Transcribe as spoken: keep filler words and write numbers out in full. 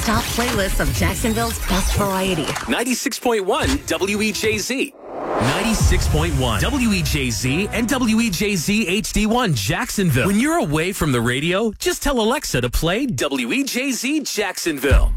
non-stop playlist of Jacksonville's best variety. ninety-six point one W E J Z. ninety-six point one W E J Z and W E J Z H D one Jacksonville. When you're away from the radio, just tell Alexa to play W E J Z Jacksonville.